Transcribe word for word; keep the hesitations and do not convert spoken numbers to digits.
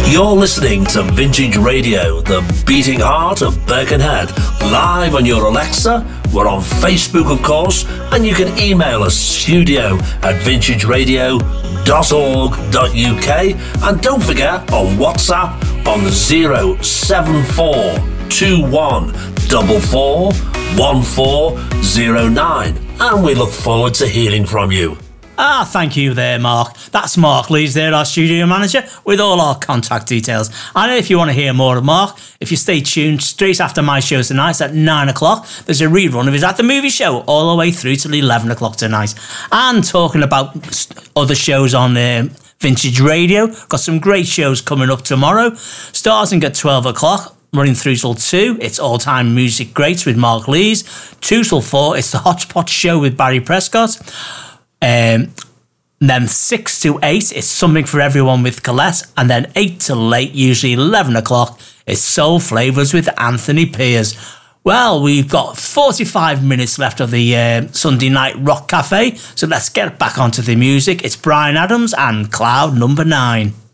You're listening to Vintage Radio, the beating heart of Birkenhead, live on your Alexa. We're on Facebook, of course, and you can email us studio at vintage radio dot org dot U K. And don't forget, on WhatsApp on zero seven four two one four four one four zero nine. And we look forward to hearing from you. Ah, thank you there, Mark. That's Mark Lees there, our studio manager, with all our contact details. And if you want to hear more of Mark, if you stay tuned, straight after my show tonight at nine o'clock, there's a rerun of his At the Movie Show all the way through till eleven o'clock tonight. And talking about other shows on um, Vintage Radio, got some great shows coming up tomorrow. Starting at twelve o'clock. Running through till two, it's All-Time Music Greats with Mark Lees. two till four, it's the Hotspot Show with Barry Prescott. Um, then six to eight, it's Something for Everyone with Colette. And then eight till eight, usually eleven o'clock, it's Soul Flavours with Anthony Piers. Well, we've got forty-five minutes left of the uh, Sunday Night Rock Cafe, so let's get back onto the music. It's Bryan Adams and Cloud Number Nine.